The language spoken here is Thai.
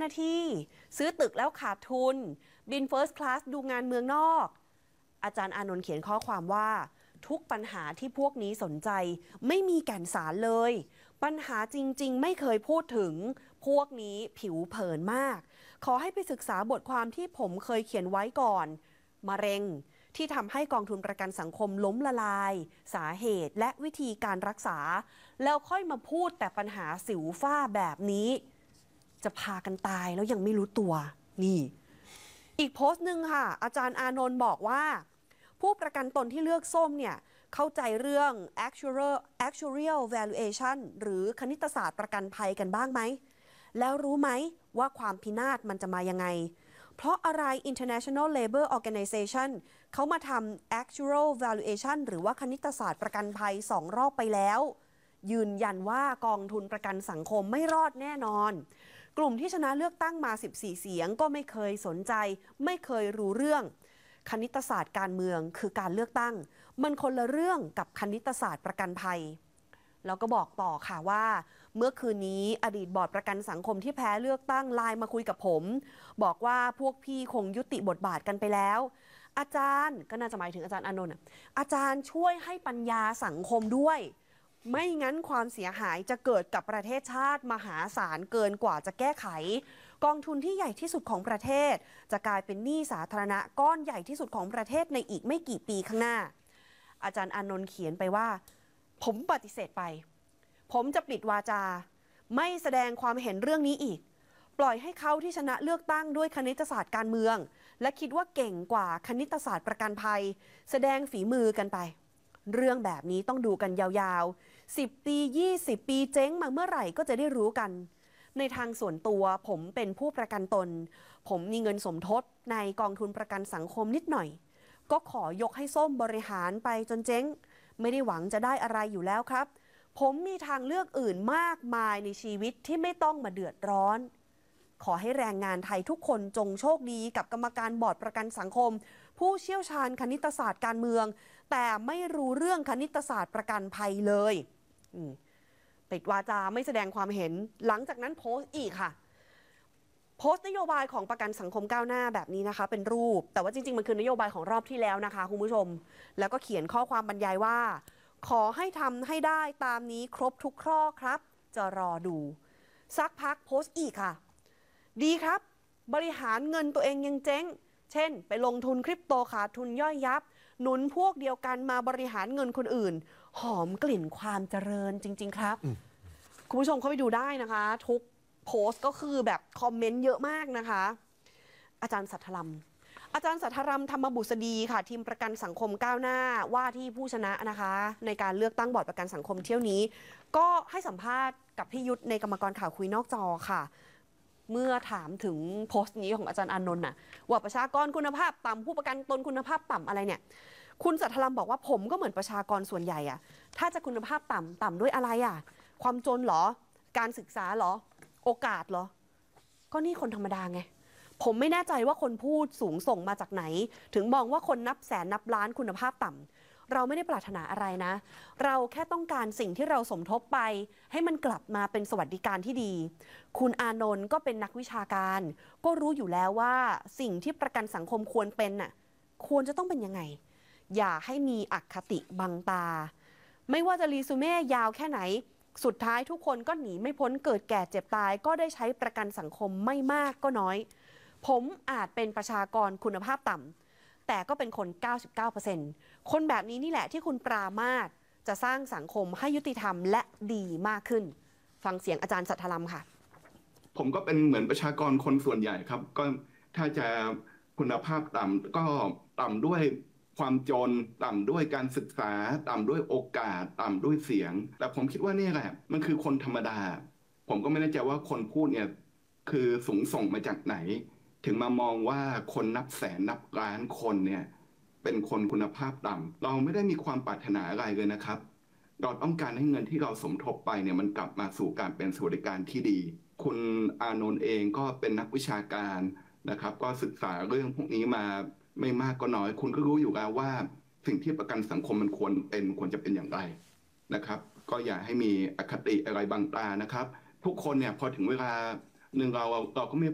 าที่ซื้อตึกแล้วขาดทุนบินเฟิร์สคลาสดูงานเมืองนอกอาจารย์อานนท์เขียนข้อความว่าทุกปัญหาที่พวกนี้สนใจไม่มีแก่นสารเลยปัญหาจริงๆไม่เคยพูดถึงพวกนี้ผิวเผินมากขอให้ไปศึกษาบทความที่ผมเคยเขียนไว้ก่อนมะเร็งที่ทำให้กองทุนประกันสังคมล้มละลายสาเหตุและวิธีการรักษาแล้วค่อยมาพูดแต่ปัญหาสิวฝ้าแบบนี้จะพากันตายแล้วยังไม่รู้ตัวนี่อีกโพสต์หนึ่งค่ะอาจารย์อานนท์บอกว่าผู้ประกันตนที่เลือกส้มเนี่ยเข้าใจเรื่อง actuarial valuation หรือคณิตศาสตร์ประกันภัยกันบ้างไหมแล้วรู้ไหมว่าความพินาศมันจะมายังไงเพราะอะไร International Labour Organization เขามาทำ actuarial valuation หรือว่าคณิตศาสตร์ประกันภัย2 รอบไปแล้วยืนยันว่ากองทุนประกันสังคมไม่รอดแน่นอนกลุ่มที่ชนะเลือกตั้งมา14 เสียงก็ไม่เคยสนใจไม่เคยรู้เรื่องคณิตศาสตร์การเมืองคือการเลือกตั้งมันคนละเรื่องกับคณิตศาสตร์ประกันภัยแล้วก็บอกต่อค่ะว่าเมื่อคืนนี้อดีตบอร์ดประกันสังคมที่แพ้เลือกตั้งไลน์มาคุยกับผมบอกว่าพวกพี่คงยุติบทบาทกันไปแล้วอาจารย์ก็น่าจะหมายถึงอาจารย์อานนท์อาจารย์ช่วยให้ปัญญาสังคมด้วยไม่งั้นความเสียหายจะเกิดกับประเทศชาติมหาศาลเกินกว่าจะแก้ไขกองทุนที่ใหญ่ที่สุดของประเทศจะกลายเป็นหนี้สาธารณะก้อนใหญ่ที่สุดของประเทศในอีกไม่กี่ปีข้างหน้าอาจารย์อานนท์เขียนไปว่าผมปฏิเสธไปผมจะปิดวาจาไม่แสดงความเห็นเรื่องนี้อีกปล่อยให้เขาที่ชนะเลือกตั้งด้วยคณิตศาสตร์การเมืองและคิดว่าเก่งกว่าคณิตศาสตร์ประกันภัยแสดงฝีมือกันไปเรื่องแบบนี้ต้องดูกันยาวๆ10 ปี20 ปีเจ๊งมาเมื่อไหร่ก็จะได้รู้กันในทางส่วนตัวผมเป็นผู้ประกันตนผมมีเงินสมทบในกองทุนประกันสังคมนิดหน่อยก็ขอยกให้ส้มบริหารไปจนเจ๊งไม่ได้หวังจะได้อะไรอยู่แล้วครับผมมีทางเลือกอื่นมากมายในชีวิตที่ไม่ต้องมาเดือดร้อนขอให้แรงงานไทยทุกคนจงโชคดีกับกรรมการบอร์ดประกันสังคมผู้เชี่ยวชาญคณิตศาสตร์การเมืองแต่ไม่รู้เรื่องคณิตศาสตร์ประกันภัยเลยปิดวาจาไม่แสดงความเห็นหลังจากนั้นโพสต์อีกค่ะโพสต์นโยบายของประกันสังคมก้าวหน้าแบบนี้นะคะเป็นรูปแต่ว่าจริงๆมันคือนโยบายของรอบที่แล้วนะคะคุณผู้ชมแล้วก็เขียนข้อความบรรยายว่าขอให้ทำให้ได้ตามนี้ครบทุกข้อครับจะรอดูสักพักโพสต์อีกค่ะดีครับบริหารเงินตัวเองยังเจ๊งเช่นไปลงทุนคริปโตขาดทุนย่อยยับหนุนพวกเดียวกันมาบริหารเงินคนอื่นหอมกลิ่นความเจริญจริงๆครับคุณผู้ชมเข้าไปดูได้นะคะทุกโพสต์ก็คือแบบคอมเมนต์เยอะมากนะคะอาจารย์สัทธรัมธรรมบุษดีค่ะทีมประกันสังคมก้าวหน้าว่าที่ผู้ชนะนะคะในการเลือกตั้งบอร์ดประกันสังคมเที่ยวนี้ก็ให้สัมภาษณ์กับพี่ยุทธในกรรมกรข่าวคุยนอกจอค่ะเมื่อถามถึงโพสต์นี้ของอาจารย์อานนท์ว่าประชากรคุณภาพต่ำผู้ประกันตนคุณภาพต่ำอะไรเนี่ยคุณสัทธรัมบอกว่าผมก็เหมือนประชากรส่วนใหญ่ถ้าจะคุณภาพต่ำด้วยอะไรความจนเหรอการศึกษาเหรอโอกาสเหรอก็นี่คนธรรมดาไงผมไม่แน่ใจว่าคนพูดสูงส่งมาจากไหนถึงมองว่าคนนับแสนนับล้านคุณภาพต่ำเราไม่ได้ปรารถนาอะไรนะเราแค่ต้องการสิ่งที่เราสมทบไปให้มันกลับมาเป็นสวัสดิการที่ดีคุณอานนท์ก็เป็นนักวิชาการก็รู้อยู่แล้วว่าสิ่งที่ประกันสังคมควรเป็นควรจะต้องเป็นยังไงอย่าให้มีอคติบังตาไม่ว่าจะรีซูเม่ยาวแค่ไหนสุดท้ายทุกคนก็หนีไม่พ้นเกิดแก่เจ็บตายก็ได้ใช้ประกันสังคมไม่มากก็น้อยผมอาจเป็นประชากรคุณภาพต่ำแต่ก็เป็นคน 99% คนแบบนี้นี่แหละที่คุณปรามาสจะสร้างสังคมให้ยุติธรรมและดีมากขึ้นฟังเสียงอาจารย์สัทธรัมค่ะผมก็เป็นเหมือนประชากรคนส่วนใหญ่ครับก็ถ้าจะคุณภาพต่ำก็ต่ำด้วยความจนต่ำด้วยการศึกษาต่ำด้วยโอกาสต่ำด้วยเสียงแต่ผมคิดว่านี่แหละมันคือคนธรรมดาผมก็ไม่แน่ใจว่าคนพูดเนี่ยคือสูงส่งมาจากไหนถึงมามองว่าคนนับแสนนับล้านคนเนี่ยเป็นคนคุณภาพต่ำเราไม่ได้มีความปรารถนาอะไรเลยนะครับเราต้องการให้เงินที่เราสมทบไปเนี่ยมันกลับมาสู่การเป็นสวัสดิการที่ดีคุณอานนท์เองก็เป็นนักวิชาการนะครับก็ศึกษาเรื่องพวกนี้มาไม่มากก็น้อยคุณก็รู้อยู่แล้วว่าสิ่งที่ประกันสังคมมันควรจะเป็นอย่างไรนะครับก็อย่าให้มีอคติอะไรบังตานะครับทุกคนเนี่ยพอถึงเวลาหนึ่งเราก็ไม่